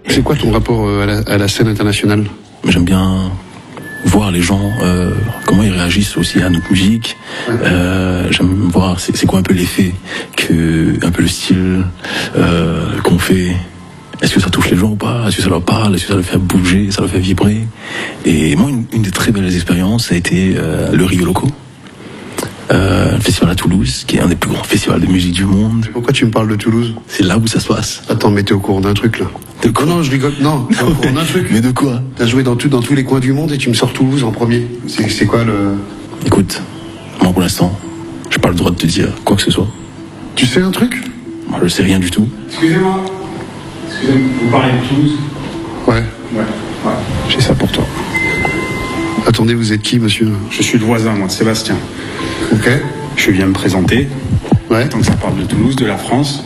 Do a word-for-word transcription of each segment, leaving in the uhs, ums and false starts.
C'est quoi ton rapport à la, à la scène internationale? J'aime bien voir les gens, euh, comment ils réagissent aussi à notre musique. Euh, j'aime voir c'est, c'est quoi un peu l'effet, que, un peu le style euh, qu'on fait. Est-ce que ça touche les gens ou pas? Est-ce que ça leur parle? Est-ce que ça leur fait bouger? Ça leur fait vibrer? Et moi, une, une des très belles expériences, ça a été euh, le Rio Loco. Euh, le festival à Toulouse, qui est un des plus grands festivals de musique du monde. Pourquoi tu me parles de Toulouse? C'est là où ça se passe. Attends, mais t'es au courant d'un truc là. De quoi? Non, non, je rigole. Non, t'es au courant d'un truc. Mais de quoi? T'as joué dans, tout, dans tous les coins du monde et tu me sors Toulouse en premier. C'est, c'est quoi le... Écoute, moi pour l'instant, j'ai pas le droit de te dire quoi que ce soit. Tu sais un truc? Moi je sais rien du tout. Excusez-moi. Excusez-moi, vous parlez de Toulouse? Ouais. Ouais. Ouais. J'ai ça pour toi. Attendez, vous êtes qui, monsieur? Je suis le voisin, moi, Sébastien. Ok. Je viens me présenter. Ouais. Tant que ça parle de Toulouse, de la France.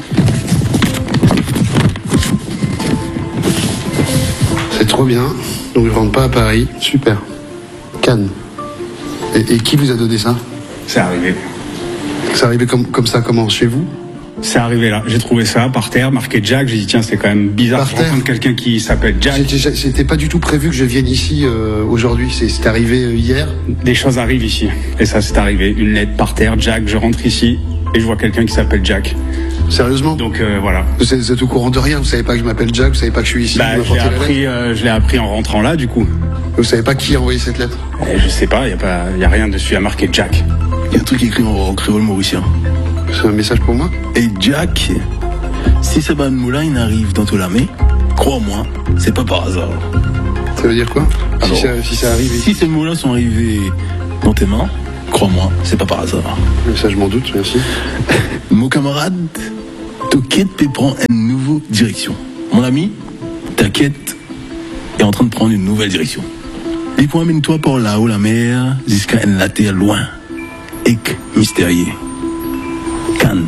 C'est trop bien. Donc je rentre pas à Paris. Super. Cannes. Et, et qui vous a donné ça? C'est arrivé. C'est arrivé comme, comme ça, comment? Chez vous? C'est arrivé là. J'ai trouvé ça par terre, marqué Jack. J'ai dit tiens, c'est quand même bizarre Par de terre. rencontrer quelqu'un qui s'appelle Jack. C'était, c'était pas du tout prévu que je vienne ici euh, aujourd'hui. C'est, c'est arrivé euh, hier. Des choses arrivent ici. Et ça, c'est arrivé. Une lettre par terre, Jack. Je rentre ici et je vois quelqu'un qui s'appelle Jack. Sérieusement? Donc euh, voilà. Vous êtes, vous êtes au courant de rien. Vous savez pas que je m'appelle Jack. Vous savez pas que je suis ici. Bah, vous je l'ai m'apportez la lettre. appris, euh, je l'ai appris en rentrant là, du coup. Vous savez pas qui a envoyé cette lettre? Et je sais pas. Il y a pas, y a rien dessus. Il y a marqué Jack. Il y a un truc écrit en, en créole mauricien. C'est un message pour moi? Et Jack, si ce ban moulin arrive dans tout l'armée, crois-moi, c'est pas par hasard. Ça veut dire quoi? Alors, si, ça, si ça arrive Si ici. ces moulins sont arrivés dans tes mains, crois-moi, c'est pas par hasard. Ça, je m'en doute, merci. Mon camarade, t'inquiète, tu prends une nouvelle direction. Mon ami, t'inquiète, est en train de prendre une nouvelle direction. Et puis amène-toi par là-haut la mer, jusqu'à une la terre loin. Et mystérieux. Cannes.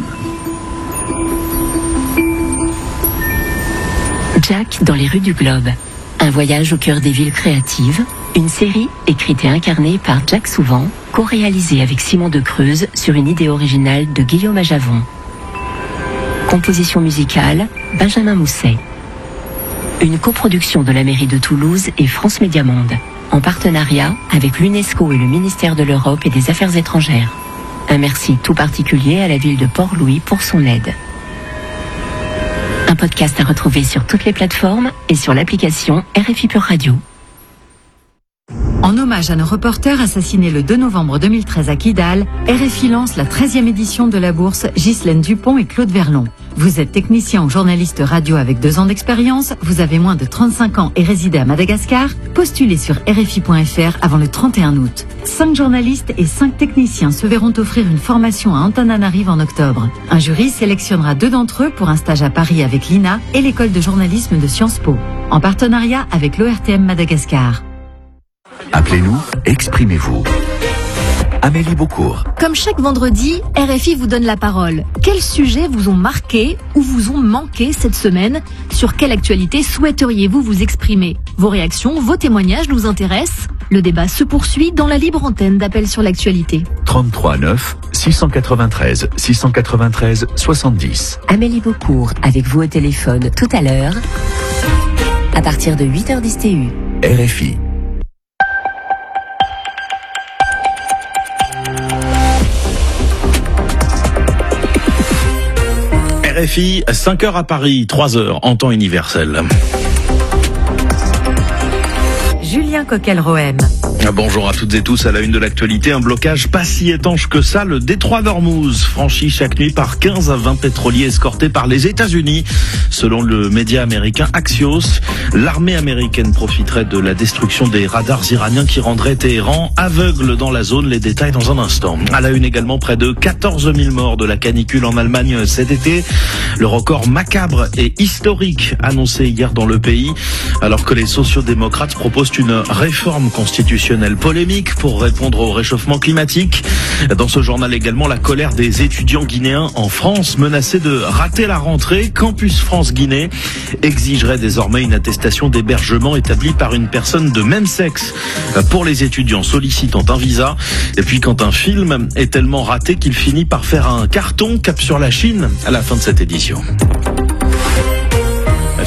Jack dans les rues du Globe. Un voyage au cœur des villes créatives. Une série écrite et incarnée par Jack Souvent, co-réalisée avec Simon de Creuse sur une idée originale de Guillaume Ajavon. Composition musicale, Benjamin Mousset. Une coproduction de la mairie de Toulouse et France Média Monde, en partenariat avec l'UNESCO et le ministère de l'Europe et des Affaires étrangères. Un merci tout particulier à la ville de Port-Louis pour son aide. Un podcast à retrouver sur toutes les plateformes et sur l'application R F I Pure Radio. En hommage à nos reporters assassinés le deux novembre deux mille treize à Kidal, R F I lance la treizième édition de la bourse Ghislaine Dupont et Claude Verlon. Vous êtes technicien ou journaliste radio avec deux ans d'expérience, vous avez moins de trente-cinq ans et résidez à Madagascar, postulez sur R F I point F R avant le trente et un août. Cinq journalistes et cinq techniciens se verront offrir une formation à Antananarive en octobre. Un jury sélectionnera deux d'entre eux pour un stage à Paris avec l'I N A et l'école de journalisme de Sciences Po, en partenariat avec l'O R T M Madagascar. Appelez-nous, exprimez-vous. Amélie Beaucourt. Comme chaque vendredi, R F I vous donne la parole. Quels sujets vous ont marqué ou vous ont manqué cette semaine? Sur quelle actualité souhaiteriez-vous vous exprimer? Vos réactions, vos témoignages nous intéressent. Le débat se poursuit dans la libre antenne d'Appel sur l'actualité. trente-trois neuf, six cent quatre-vingt-treize, six cent quatre-vingt-treize, soixante-dix. Amélie Beaucourt avec vous au téléphone tout à l'heure, à partir de huit heures dix T U. R F I. R F I, cinq heures à Paris, trois heures en temps universel. Julien Coquel-Rohem. Bonjour à toutes et tous, à la une de l'actualité, un blocage pas si étanche que ça, le détroit d'Ormuz, franchi chaque nuit par quinze à vingt pétroliers escortés par les États-Unis. Selon le média américain Axios, l'armée américaine profiterait de la destruction des radars iraniens qui rendraient Téhéran aveugle dans la zone. Les détails dans un instant. À la une également, près de quatorze mille morts de la canicule en Allemagne cet été. Le record macabre et historique annoncé hier dans le pays, alors que les sociodémocrates proposent une réforme constitutionnelle polémique pour répondre au réchauffement climatique. Dans ce journal également, la colère des étudiants guinéens en France menacés de rater la rentrée. Campus France Guinée exigerait désormais une attestation d'hébergement établie par une personne de même sexe pour les étudiants sollicitant un visa. Et puis quand un film est tellement raté qu'il finit par faire un carton, cap sur la Chine à la fin de cette édition.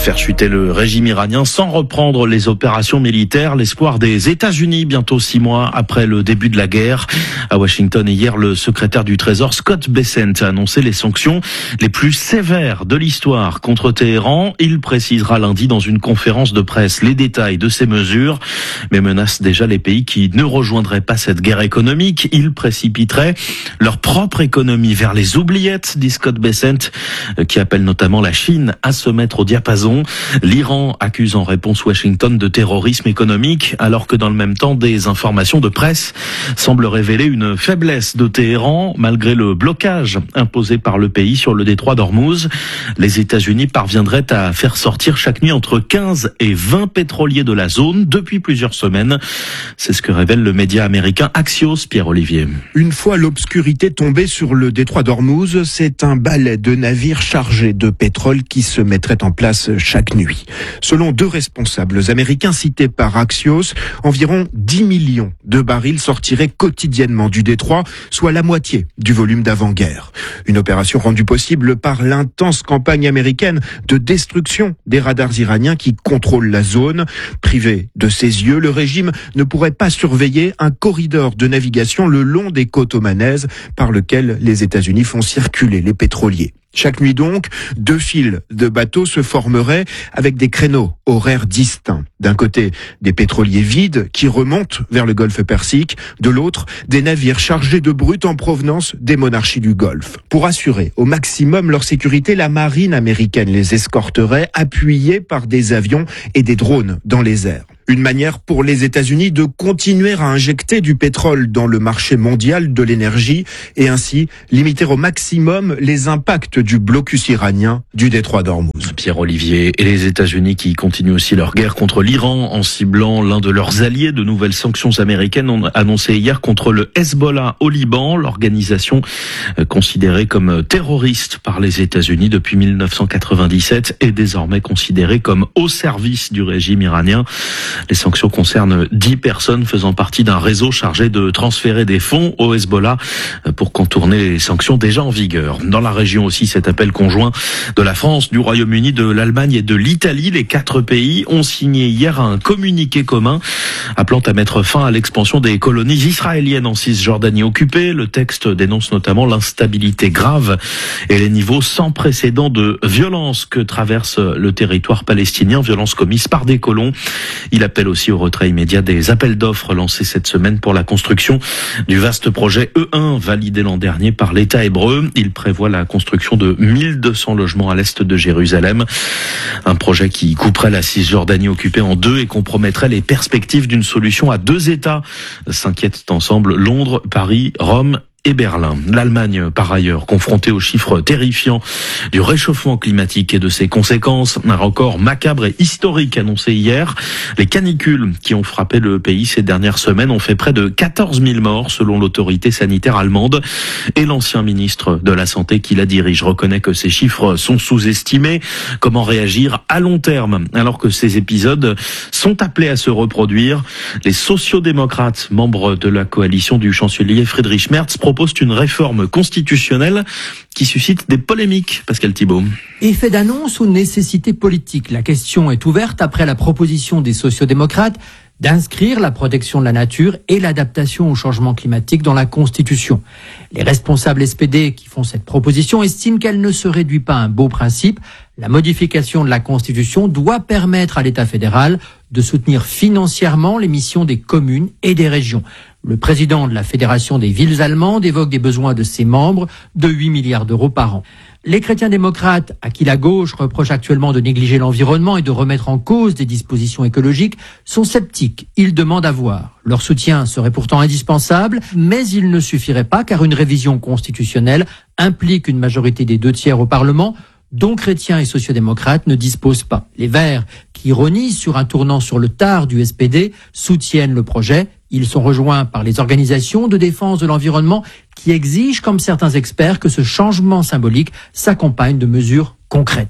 faire chuter le régime iranien sans reprendre les opérations militaires. L'espoir des États-Unis, bientôt six mois après le début de la guerre. À Washington, hier, le secrétaire du Trésor Scott Bessent a annoncé les sanctions les plus sévères de l'histoire contre Téhéran. Il précisera lundi dans une conférence de presse les détails de ces mesures, mais menace déjà les pays qui ne rejoindraient pas cette guerre économique. Il précipiterait leur propre économie vers les oubliettes, dit Scott Bessent, qui appelle notamment la Chine à se mettre au diapason. L'Iran accuse en réponse Washington de terrorisme économique, alors que dans le même temps, des informations de presse semblent révéler une faiblesse de Téhéran, malgré le blocage imposé par le pays sur le détroit d'Ormuz. Les États-Unis parviendraient à faire sortir chaque nuit entre quinze et vingt pétroliers de la zone depuis plusieurs semaines. C'est ce que révèle le média américain Axios, Pierre-Olivier. Une fois l'obscurité tombée sur le détroit d'Ormuz, c'est un balai de navires chargés de pétrole qui se mettrait en place chaque nuit. Selon deux responsables américains cités par Axios, environ dix millions de barils sortiraient quotidiennement du détroit, soit la moitié du volume d'avant-guerre. Une opération rendue possible par l'intense campagne américaine de destruction des radars iraniens qui contrôlent la zone. Privé de ses yeux, le régime ne pourrait pas surveiller un corridor de navigation le long des côtes omanaises par lequel les États-Unis font circuler les pétroliers. Chaque nuit donc, deux files de bateaux se formeraient avec des créneaux horaires distincts. D'un côté, des pétroliers vides qui remontent vers le golfe Persique. De l'autre, des navires chargés de brut en provenance des monarchies du Golfe. Pour assurer au maximum leur sécurité, la marine américaine les escorterait, appuyés par des avions et des drones dans les airs. Une manière pour les États-Unis de continuer à injecter du pétrole dans le marché mondial de l'énergie et ainsi limiter au maximum les impacts du blocus iranien du détroit d'Ormuz. Pierre-Olivier, et les États-Unis qui continuent aussi leur guerre contre l'Iran en ciblant l'un de leurs alliés. De nouvelles sanctions américaines ont annoncé hier contre le Hezbollah au Liban, l'organisation considérée comme terroriste par les États-Unis depuis mille neuf cent quatre-vingt-dix-sept est désormais considérée comme au service du régime iranien. Les sanctions concernent dix personnes faisant partie d'un réseau chargé de transférer des fonds au Hezbollah pour contourner les sanctions déjà en vigueur. Dans la région aussi, cet appel conjoint de la France, du Royaume-Uni, de l'Allemagne et de l'Italie. Les quatre pays ont signé hier un communiqué commun appelant à mettre fin à l'expansion des colonies israéliennes en Cisjordanie occupée. Le texte dénonce notamment l'instabilité grave et les niveaux sans précédent de violence que traverse le territoire palestinien, violence commise par des colons. Il appelle aussi au retrait immédiat des appels d'offres lancés cette semaine pour la construction du vaste projet E un validé l'an dernier par l'État hébreu. Il prévoit la construction de mille deux cents logements à l'est de Jérusalem. Un projet qui couperait la Cisjordanie occupée en deux et compromettrait les perspectives d'une solution à deux États. S'inquiètent ensemble Londres, Paris, Rome et Berlin. L'Allemagne, par ailleurs, confrontée aux chiffres terrifiants du réchauffement climatique et de ses conséquences. Un record macabre et historique annoncé hier. Les canicules qui ont frappé le pays ces dernières semaines ont fait près de quatorze mille morts selon l'autorité sanitaire allemande. Et l'ancien ministre de la Santé qui la dirige reconnaît que ces chiffres sont sous-estimés. Comment réagir à long terme alors que ces épisodes sont appelés à se reproduire? Les sociodémocrates, membres de la coalition du chancelier Friedrich Merz, proposent une réforme constitutionnelle qui suscite des polémiques. Pascal Thibault. Effet d'annonce ou nécessité politique? La question est ouverte après la proposition des sociodémocrates d'inscrire la protection de la nature et l'adaptation au changement climatique dans la Constitution. Les responsables S P D qui font cette proposition estiment qu'elle ne se réduit pas à un beau principe. La modification de la Constitution doit permettre à l'État fédéral de soutenir financièrement les missions des communes et des régions. Le président de la Fédération des villes allemandes évoque des besoins de ses membres de huit milliards d'euros par an. Les chrétiens démocrates, à qui la gauche reproche actuellement de négliger l'environnement et de remettre en cause des dispositions écologiques, sont sceptiques. Ils demandent à voir. Leur soutien serait pourtant indispensable, mais il ne suffirait pas car une révision constitutionnelle implique une majorité des deux tiers au Parlement, dont chrétiens et sociodémocrates ne disposent pas. Les Verts, qui ironisent sur un tournant sur le tard du S P D, soutiennent le projet. Ils sont rejoints par les organisations de défense de l'environnement qui exigent, comme certains experts, que ce changement symbolique s'accompagne de mesures concrètes.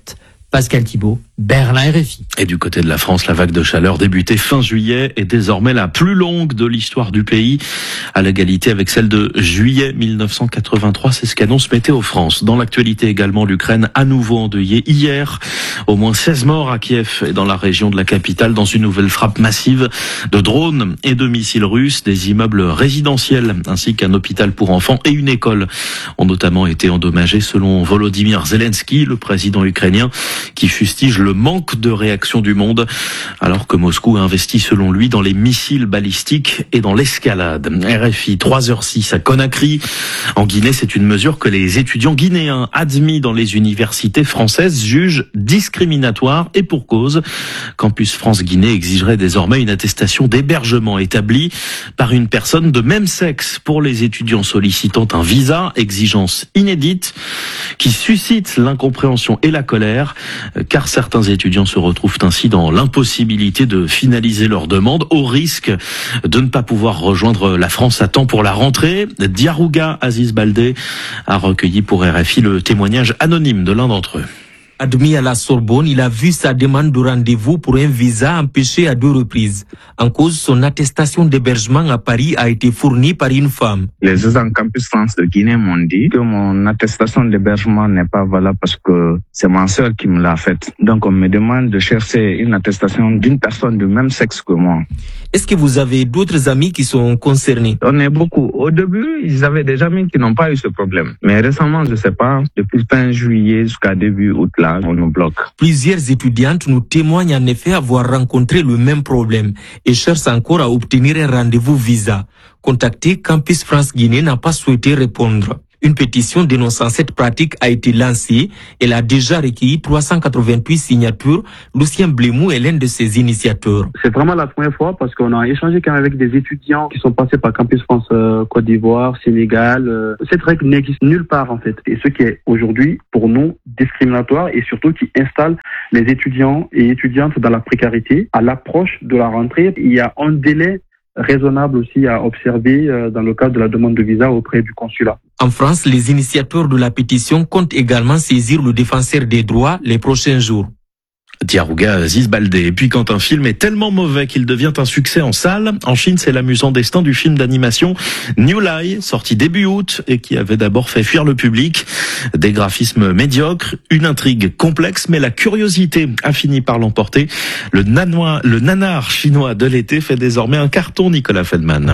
Pascal Thibault, Berlin R F I. Et du côté de la France, la vague de chaleur débutée fin juillet est désormais la plus longue de l'histoire du pays, à l'égalité avec celle de juillet mille neuf cent quatre-vingt-trois. C'est ce qu'annonce Météo France. Dans l'actualité également, l'Ukraine à nouveau endeuillée hier. Au moins seize morts à Kiev et dans la région de la capitale dans une nouvelle frappe massive de drones et de missiles russes. Des immeubles résidentiels ainsi qu'un hôpital pour enfants et une école ont notamment été endommagés selon Volodymyr Zelensky, le président ukrainien, qui fustige le manque de réaction du monde, alors que Moscou a investi selon lui dans les missiles balistiques et dans l'escalade. R F I, trois heures six à Conakry. En Guinée, c'est une mesure que les étudiants guinéens admis dans les universités françaises jugent discriminatoire et pour cause. Campus France Guinée exigerait désormais une attestation d'hébergement établie par une personne de même sexe pour les étudiants sollicitant un visa, exigence inédite qui suscite l'incompréhension et la colère, car certains étudiants se retrouvent ainsi dans l'impossibilité de finaliser leur demande au risque de ne pas pouvoir rejoindre la France à temps pour la rentrée. Diarouga Aziz Baldé a recueilli pour R F I le témoignage anonyme de l'un d'entre eux. Admis à la Sorbonne, il a vu sa demande de rendez-vous pour un visa empêchée à deux reprises. En cause, son attestation d'hébergement à Paris a été fournie par une femme. Les agents Campus France de Guinée m'ont dit que mon attestation d'hébergement n'est pas valable parce que c'est ma sœur qui me l'a faite. Donc on me demande de chercher une attestation d'une personne du même sexe que moi. Est-ce que vous avez d'autres amis qui sont concernés? On est beaucoup. Au début, ils avaient des amis qui n'ont pas eu ce problème. Mais récemment, je ne sais pas, depuis fin juillet jusqu'à début août, là, on nous bloque. Plusieurs étudiantes nous témoignent en effet avoir rencontré le même problème et cherchent encore à obtenir un rendez-vous visa. Contacté, Campus France Guinée n'a pas souhaité répondre. Une pétition dénonçant cette pratique a été lancée. Elle a déjà recueilli trois cent quatre-vingt-huit signatures. Lucien Blémou est l'un de ses initiateurs. C'est vraiment la première fois parce qu'on a échangé quand même avec des étudiants qui sont passés par Campus France euh, Côte d'Ivoire, Sénégal. Euh, cette règle n'existe nulle part en fait. Et ce qui est aujourd'hui pour nous discriminatoire et surtout qui installe les étudiants et étudiantes dans la précarité. À l'approche de la rentrée, il y a un délai raisonnable aussi à observer euh, dans le cadre de la demande de visa auprès du consulat. En France, les initiateurs de la pétition comptent également saisir le défenseur des droits les prochains jours. Diarouga Aziz Baldé. Et puis quand un film est tellement mauvais qu'il devient un succès en salle, en Chine, c'est l'amusant destin du film d'animation New Lie, sorti début août et qui avait d'abord fait fuir le public. Des graphismes médiocres, une intrigue complexe, mais la curiosité a fini par l'emporter. Le nanois, le nanar chinois de l'été fait désormais un carton, Nicolas Feldman.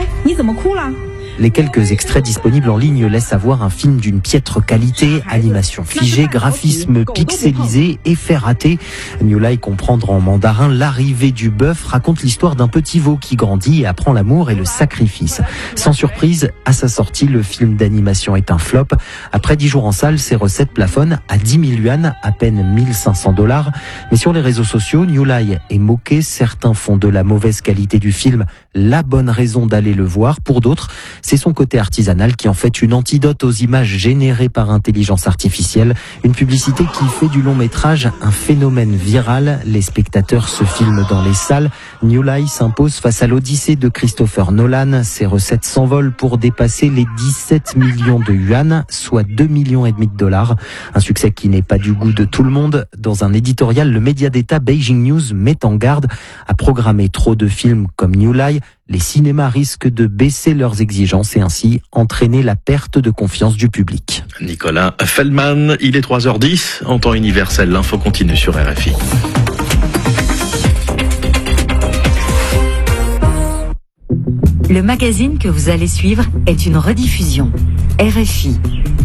Les quelques extraits disponibles en ligne laissent avoir un film d'une piètre qualité, animation figée, graphisme pixelisé, effets ratés. New Lie comprendre en mandarin l'arrivée du bœuf raconte l'histoire d'un petit veau qui grandit et apprend l'amour et le sacrifice. Sans surprise, à sa sortie, le film d'animation est un flop. Après dix jours en salle, ses recettes plafonnent à dix mille yuan, à peine mille cinq cents dollars. Mais sur les réseaux sociaux, New Lie est moqué. Certains font de la mauvaise qualité du film la bonne raison d'aller le voir. Pour d'autres, c'est son côté artisanal qui en fait une antidote aux images générées par intelligence artificielle. Une publicité qui fait du long métrage un phénomène viral. Les spectateurs se filment dans les salles. New Lie s'impose face à l'Odyssée de Christopher Nolan. Ses recettes s'envolent pour dépasser les dix-sept millions de yuan, soit deux millions et demi de dollars. Un succès qui n'est pas du goût de tout le monde. Dans un éditorial, le média d'État Beijing News met en garde à programmer trop de films comme New Lie. Les cinémas risquent de baisser leurs exigences et ainsi entraîner la perte de confiance du public. Nicolas Feldman, il est trois heures dix, en temps universel, l'info continue sur R F I. Le magazine que vous allez suivre est une rediffusion. R F I.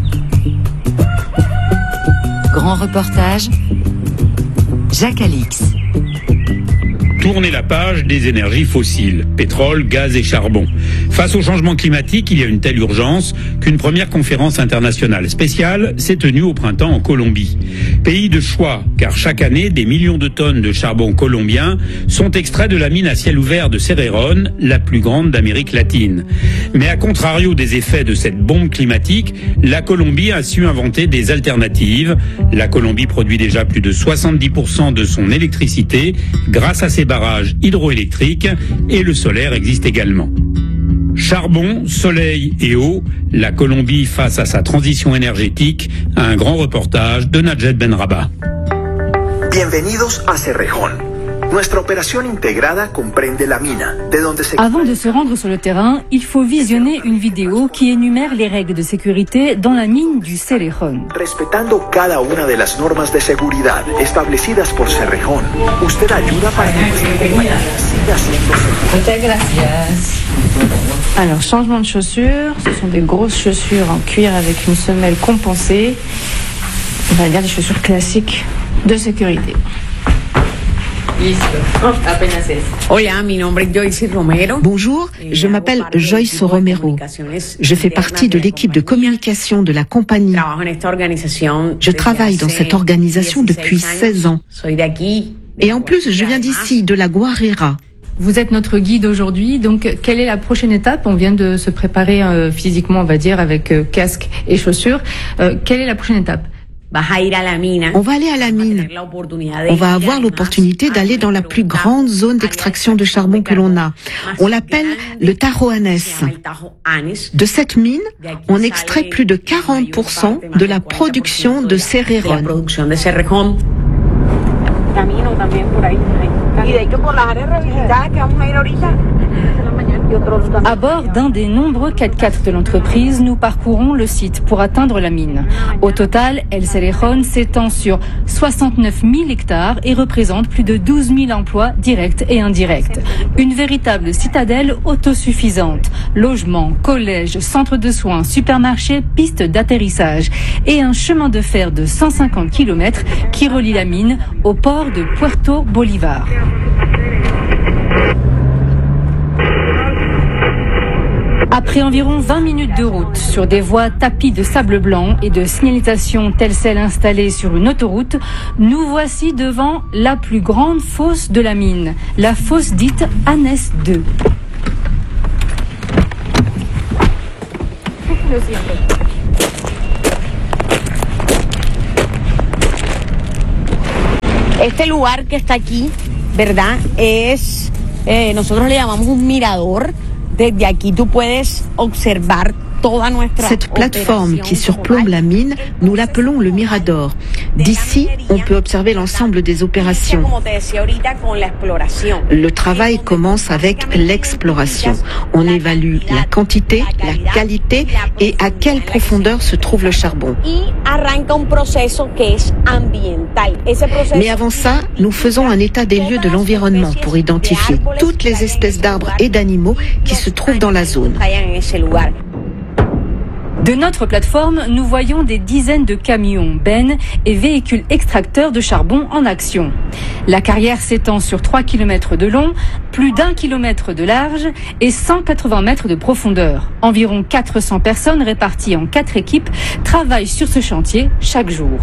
Grand reportage, Jacques Alix. Tourner la page des énergies fossiles, pétrole, gaz et charbon. Face au changement climatique, il y a une telle urgence qu'une première conférence internationale spéciale s'est tenue au printemps en Colombie. Pays de choix, car chaque année, des millions de tonnes de charbon colombien sont extraits de la mine à ciel ouvert de Cerrejón, la plus grande d'Amérique latine. Mais à contrario des effets de cette bombe climatique, la Colombie a su inventer des alternatives. La Colombie produit déjà plus de soixante-dix pour cent de son électricité grâce à ses barrages hydroélectriques et le solaire existe également. Charbon, soleil et eau, la Colombie face à sa transition énergétique, un grand reportage de Nadjet Benrabah. Bienvenidos a Cerrejón. Nuestra opération integrada comprende la mina, de donde se... Avant de se rendre sur le terrain, il faut visionner une vidéo qui énumère les règles de sécurité dans la mine du Cerrejón. Respetando cada una de las normas de seguridad establecidas por Cerrejón, usted ayuda para que nuestra compañía siga siendo segura. Muchas gracias. Alors, changement de chaussures. Ce sont des grosses chaussures en cuir avec une semelle compensée. On va dire des chaussures classiques de sécurité. Bonjour, je m'appelle Joyce Romero. Je fais partie de l'équipe de communication de la compagnie. Je travaille dans cette organisation depuis seize ans. Et en plus, je viens d'ici, de la Guarrera. Vous êtes notre guide aujourd'hui, donc quelle est la prochaine étape? On vient de se préparer euh, physiquement, on va dire, avec euh, casque et chaussures. Euh, quelle est la prochaine étape? On va aller à la mine. On va avoir l'opportunité d'aller dans la plus grande zone d'extraction de charbon que l'on a. On l'appelle le Tajo Anés. De cette mine, on extrait plus de quarante pour cent de la production de Cerrejón. À bord d'un des nombreux quatre-quatre de l'entreprise, nous parcourons le site pour atteindre la mine. Au total, El Cerrejón s'étend sur soixante-neuf mille hectares et représente plus de douze mille emplois directs et indirects. Une véritable citadelle autosuffisante. Logements, collèges, centres de soins, supermarchés, pistes d'atterrissage et un chemin de fer de cent cinquante kilomètres qui relie la mine au port de Puerto Bolívar. Après environ vingt minutes de route sur des voies tapies de sable blanc et de signalisation telle celle installée sur une autoroute, nous voici devant la plus grande fosse de la mine, la fosse dite Anés deux. Este lugar que está aquí, ¿verdad? Es, eh, nosotros le llamamos un mirador. Desde aquí tú puedes observar toda nuestra Cette plateforme qui surplombe la mine, nous l'appelons le Mirador. D'ici, on peut observer l'ensemble des opérations. Le travail commence avec l'exploration. On évalue la quantité, la qualité et à quelle profondeur se trouve le charbon. Mais avant ça, nous faisons un état des lieux de l'environnement pour identifier toutes les espèces d'arbres et d'animaux qui se trouvent dans la zone. De notre plateforme, nous voyons des dizaines de camions, bennes et véhicules extracteurs de charbon en action. La carrière s'étend sur trois kilomètres de long, plus d'un kilomètre de large et cent quatre-vingts mètres de profondeur. Environ quatre cents personnes réparties en quatre équipes travaillent sur ce chantier chaque jour.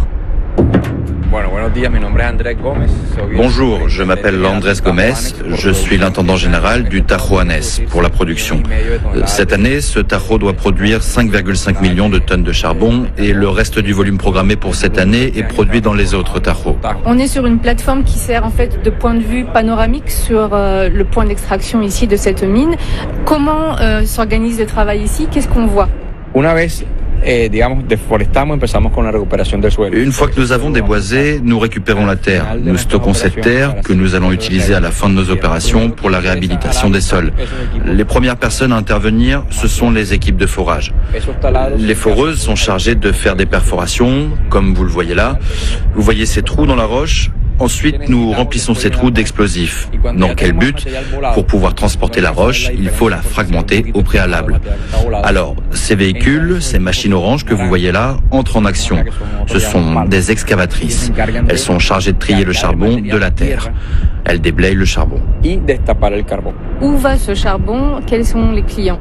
Bonjour, je m'appelle Andrés Gómez, je suis l'intendant général du Tajo Anés pour la production. Cette année, ce Tajo doit produire cinq virgule cinq millions de tonnes de charbon et le reste du volume programmé pour cette année est produit dans les autres Tajos. On est sur une plateforme qui sert en fait de point de vue panoramique sur euh, le point d'extraction ici de cette mine. Comment euh, s'organise le travail ici? Qu'est-ce qu'on voit? Una vez Eh, digamos, deforestamos, empezamos con la recuperación del suelo. Une fois que nous avons déboisé, nous récupérons la terre. Nous stockons cette terre que nous allons utiliser à la fin de nos opérations pour la réhabilitation des sols. Les premières personnes à intervenir, ce sont les équipes de forage. Les foreuses sont chargées de faire des perforations, comme vous le voyez là. Vous voyez ces trous dans la roche. Ensuite, nous remplissons ces trous d'explosifs. Dans quel but? Pour pouvoir transporter la roche, il faut la fragmenter au préalable. Alors, ces véhicules, ces machines oranges que vous voyez là, entrent en action. Ce sont des excavatrices. Elles sont chargées de trier le charbon de la terre. Elles déblayent le charbon. Où va ce charbon? Quels sont les clients?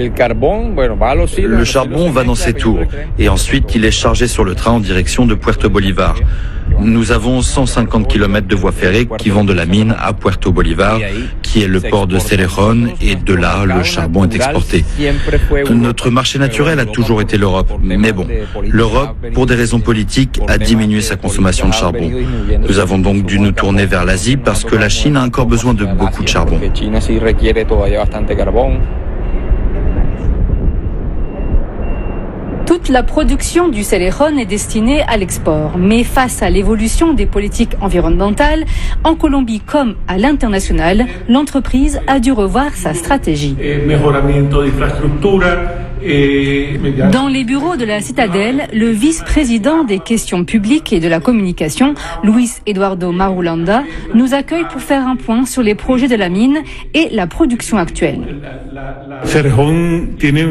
Le charbon va dans ces tours et ensuite il est chargé sur le train en direction de Puerto Bolívar. Nous avons cent cinquante kilomètres de voies ferrées qui vont de la mine à Puerto Bolívar, qui est le port de Cerrejón, et de là, le charbon est exporté. Notre marché naturel a toujours été l'Europe, mais bon, l'Europe, pour des raisons politiques, a diminué sa consommation de charbon. Nous avons donc dû nous tourner vers l'Asie parce que la Chine a encore besoin de beaucoup de charbon. Toute Toute la production du Celejon est destinée à l'export. Mais face à l'évolution des politiques environnementales, en Colombie comme à l'international, l'entreprise a dû revoir sa stratégie. Dans les bureaux de la Citadelle, le vice-président des questions publiques et de la communication, Luis Eduardo Marulanda, nous accueille pour faire un point sur les projets de la mine et la production actuelle. Cerrejón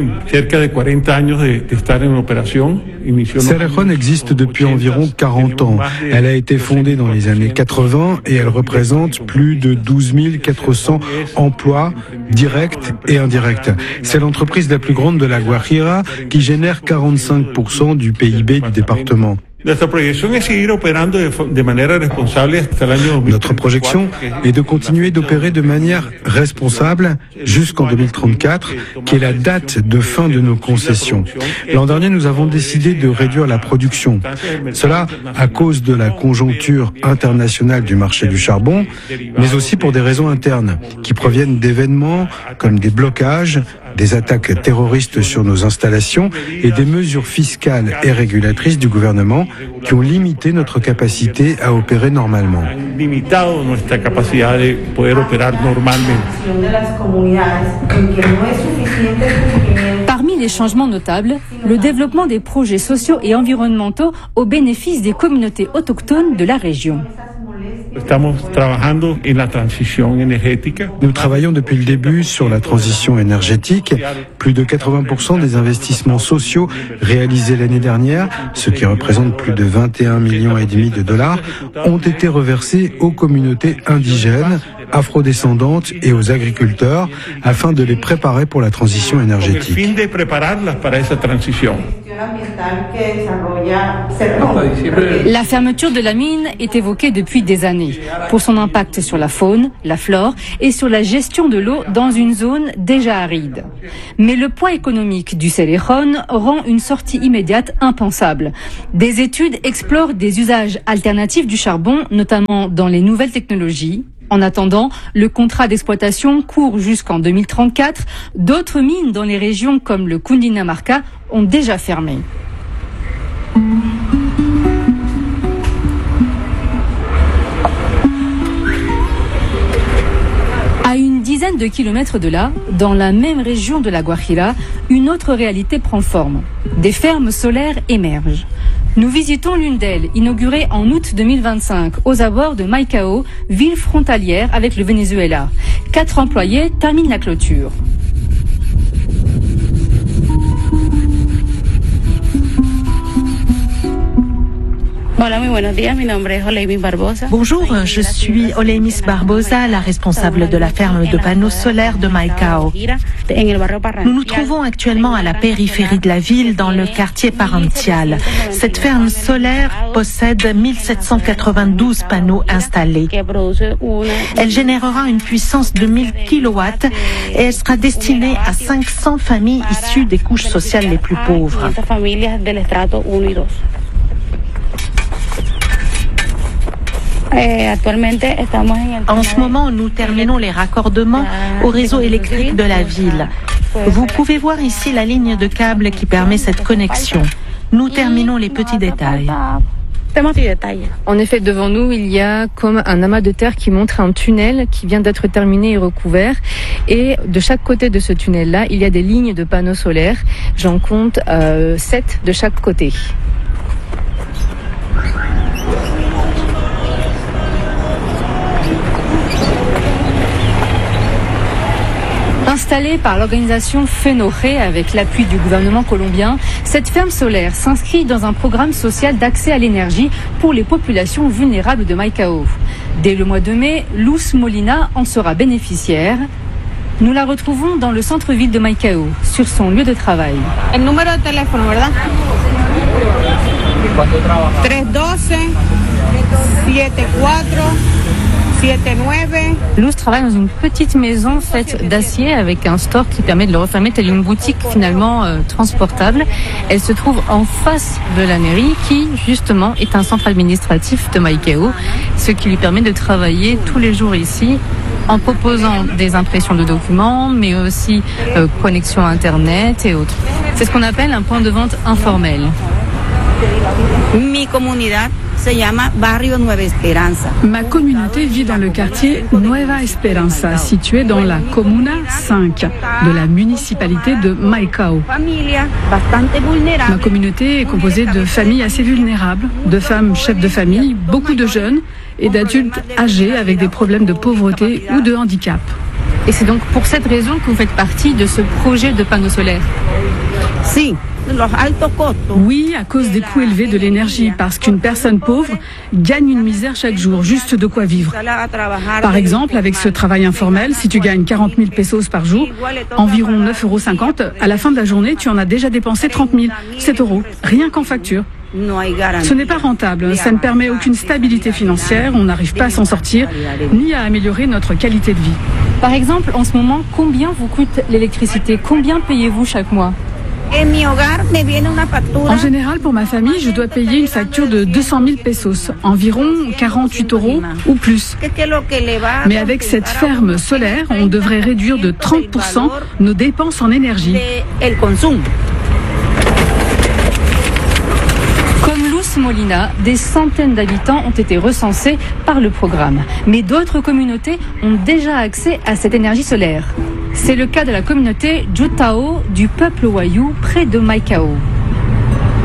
existe depuis environ quarante ans. Elle a été fondée dans les années quatre-vingts et elle représente plus de douze mille quatre cents emplois directs et indirects. C'est l'entreprise la plus grande de la Guajira qui génère quarante-cinq pour cent du P I B du département. Notre projection est de continuer d'opérer de manière responsable jusqu'en deux mille trente-quatre, qui est la date de fin de nos concessions. L'an dernier, nous avons décidé de réduire la production. Cela à cause de la conjoncture internationale du marché du charbon, mais aussi pour des raisons internes, qui proviennent d'événements comme des blocages, des attaques terroristes sur nos installations et des mesures fiscales et régulatrices du gouvernement qui ont limité notre capacité à opérer normalement. Parmi les changements notables, le développement des projets sociaux et environnementaux au bénéfice des communautés autochtones de la région. Nous travaillons depuis le début sur la transition énergétique. Plus de quatre-vingts pour cent des investissements sociaux réalisés l'année dernière, ce qui représente plus de vingt et un millions et demi de dollars, ont été reversés aux communautés indigènes, afrodescendantes et aux agriculteurs afin de les préparer pour la transition énergétique. La fermeture de la mine est évoquée depuis des années pour son impact sur la faune, la flore et sur la gestion de l'eau dans une zone déjà aride. Mais le poids économique du Celejon rend une sortie immédiate impensable. Des études explorent des usages alternatifs du charbon, notamment dans les nouvelles technologies. En attendant, le contrat d'exploitation court jusqu'en deux mille trente-quatre. D'autres mines dans les régions comme le Cundinamarca ont déjà fermé. À une dizaine de kilomètres de là, dans la même région de la Guajira, une autre réalité prend forme. Des fermes solaires émergent. Nous visitons l'une d'elles, inaugurée en août deux mille vingt-cinq, aux abords de Maicao, ville frontalière avec le Venezuela. Quatre employés terminent la clôture. Bonjour, je suis Oleimis Barbosa, la responsable de la ferme de panneaux solaires de Maicao. Nous nous trouvons actuellement à la périphérie de la ville, dans le quartier Parantial. Cette ferme solaire possède mille sept cent quatre-vingt-douze panneaux installés. Elle générera une puissance de mille kilowatts et elle sera destinée à cinq cents familles issues des couches sociales les plus pauvres. En ce moment, nous terminons les raccordements au réseau électrique de la ville. Vous pouvez voir ici la ligne de câble qui permet cette connexion. Nous terminons les petits détails. En effet, devant nous, il y a comme un amas de terre qui montre un tunnel qui vient d'être terminé et recouvert. Et de chaque côté de ce tunnel-là, il y a des lignes de panneaux solaires. J'en compte euh, sept de chaque côté. Installée par l'organisation FENOGE avec l'appui du gouvernement colombien, cette ferme solaire s'inscrit dans un programme social d'accès à l'énergie pour les populations vulnérables de Maicao. Dès le mois de mai, Luz Molina en sera bénéficiaire. Nous la retrouvons dans le centre-ville de Maicao, sur son lieu de travail. Le numéro de téléphone, ¿verdad? tres doce, soixante-quatre, soixante-neuf. Luz travaille dans une petite maison faite d'acier avec un store qui permet de le refermer, telle une boutique finalement euh, transportable. Elle se trouve en face de la mairie qui justement est un centre administratif de Maicao, ce qui lui permet de travailler tous les jours ici En proposant des impressions de documents, mais aussi euh, connexion Internet et autres. C'est ce qu'on appelle un point de vente informel. Mi comunidad se llama Barrio Nueva Esperanza. Ma communauté vit dans le quartier Nueva Esperanza, situé dans la Comuna cinq de la municipalité de Maicao. Ma communauté est composée de familles assez vulnérables, de femmes chefs de famille, beaucoup de jeunes et d'adultes âgés avec des problèmes de pauvreté ou de handicap. Et c'est donc pour cette raison que vous faites partie de ce projet de panneaux solaires? Si. Oui, à cause des coûts élevés de l'énergie, parce qu'une personne pauvre gagne une misère chaque jour, juste de quoi vivre. Par exemple, avec ce travail informel, si tu gagnes quarante mille pesos par jour, environ neuf euros cinquante, à la fin de la journée, tu en as déjà dépensé trente mille, sept euros, rien qu'en facture. Ce n'est pas rentable, ça ne permet aucune stabilité financière, on n'arrive pas à s'en sortir, ni à améliorer notre qualité de vie. Par exemple, en ce moment, combien vous coûte l'électricité? Combien payez-vous chaque mois? En général, pour ma famille, je dois payer une facture de deux cent mille pesos, environ quarante-huit euros ou plus. Mais avec cette ferme solaire, on devrait réduire de trente pour cent nos dépenses en énergie. Comme Luz Molina, des centaines d'habitants ont été recensés par le programme. Mais d'autres communautés ont déjà accès à cette énergie solaire. C'est le cas de la communauté Jutao du peuple Wayuu près de Maicao.